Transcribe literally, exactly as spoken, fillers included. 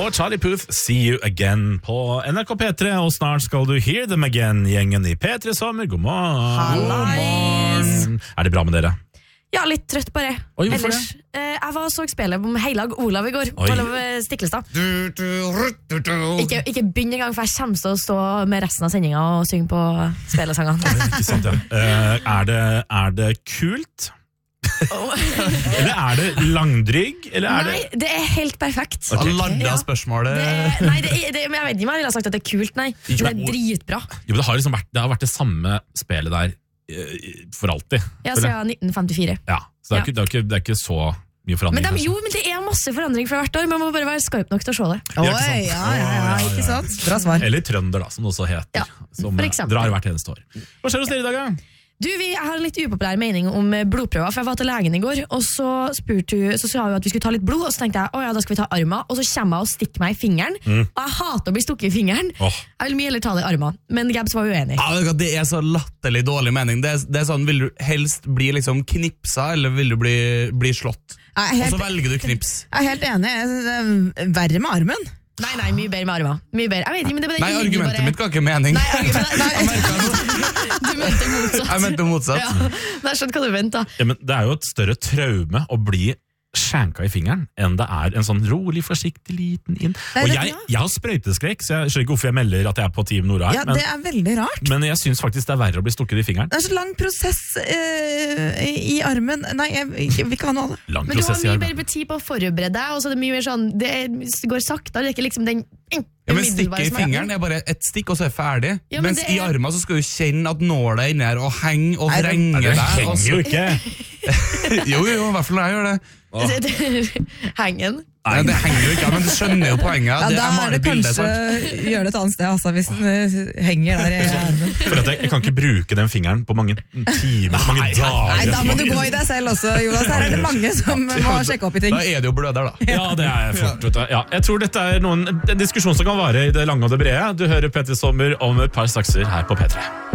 og Charlie Puth, See You Again på N R K P tre, og snart skal du hear them again, gjengen i P tre Sommer. God morgen. Hallais. Er det bra med dere? Ja, litt trøtt bare. Oi, hvorfor Ellers, eh, jeg var og så spillet om Heilag Olav i går. Oi. Olav Stiklestad. Ikke, ikke begynn en gang, for jeg kommer til å stå med resten av sendinga og synge på spillesangene. Ikke sant, ja. Uh, er, det, er det kult? Eller er det langdrygg? Eller er Nei, det er helt perfekt. Ok. Ladda spørsmålet. Det er, nei, det er, det, men jeg vet ikke om jeg ville ha sagt at det er kult, nei. Det er dritbra. Jo, det har, liksom vært, det har vært det samme spillet der uh, for alltid. Ja, siden nitten femtifire. Ja, så det er, Ja. ikke, det, er ikke, det er ikke så mye forandring. Men de, kanskje. jo, men det er masse forandring fra hvert år. Man må bare være skarp nok til å se det. Oi, Ja, ikke sant? ja, ja, ja, ikke sant? Bra svar. Eller trønder, da, som det også heter. Ja, som for eh, eksempel. drar hvert eneste år. Hva skjer hos dere i dag, da? Du, vi Jeg har en litt upopulær mening om blodprøver, for jeg var til legen i går, og så spurte hun, så sa hun at vi skulle ta litt blod, og så tenkte jeg, å ja, da skal vi ta armen, og så kommer jeg og stikker meg i fingeren, Mm. og jeg hater å bli stukket i fingeren. Åh. Jeg vil mye heller ta det i armen, men Gabs var uenig. Ja, vet du hva, det er så latterlig dårlig mening. Det er, det er sånn, vil du helst bli liksom knipsa, eller vil du bli, bli slått? Jeg er Og helt, så velger du knips. jeg er helt enig. Det er verre med armen. Nei, nei, mye bedre med armen. Mye bedre. Jeg vet ikke, men det er bare... Nei, argumentet bare... mitt ga ikke mening. Nei, argumentet... Jeg merket noe. Du mente motsatt. Jeg mente motsatt. Ja, nei, skjønner hva du mente da. Ja, men det er jo et større traume å bli skjenka i fingeren enn det er en sånn rolig, forsiktig liten inn. Nei, Og det- jeg, jeg har sprøyteskrekk, så jeg skjønner ikke hvorfor jeg melder at jeg er på Team Nora her, Ja, men, det er veldig rart. men jeg syns faktisk det er verre å bli stukket i fingeren. Det er så lang prosess eh, i armen. Nei, jeg, jeg vil ikke ha noe av det. Lang Men du har prosess i mye armen. bedre tid på å forberede deg, og så er det mye mer sånn, det er- går saktere, det er ikke liksom den... Ja, men Stikket i fingeren er bare et stikk, og så er det ferdig. Ja, men Mens det er- i armen så skal du kjenne at nåla er inni her og henge og Nei, det- vrenge Nei, det deg. og henger så- jo ikke! Jo, jo, i hvert fall når jeg gjør det. Hengen. Nei, det henger jo ikke, men du skjønner jo poenget. Ja, det da er er maler det bildet, kanskje sant? gjøre det et annet sted, altså, hvis den eh, henger der i armen. For at jeg, jeg kan ikke bruke den fingeren på mange timer, mange Nei, dager. da må du gå i deg selv også, Jonas. Her er det mange som må sjekke opp i ting. Da er det jo bløder, da. Ja, det er fort, vet du. Ja, jeg tror dette er noen, en diskusjon som kan vare i det lange og det brede. Du hører P tre Sommer om et par sakser her på P tre.